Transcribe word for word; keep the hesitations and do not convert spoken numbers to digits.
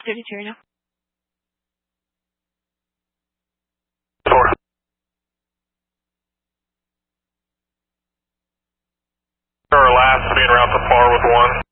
thirty-two now. Four. Our last being around to par with one.